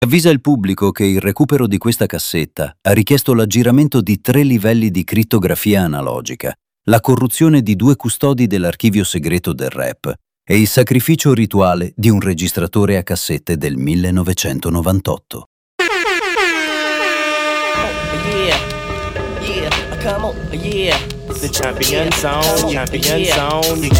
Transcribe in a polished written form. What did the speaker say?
Avvisa il pubblico che il recupero di questa cassetta ha richiesto l'aggiramento di 3 livelli di crittografia analogica, la corruzione di 2 custodi dell'archivio segreto del rap e il sacrificio rituale di un registratore a cassette del 1998. Come on, yeah. The champion sound, champion sound.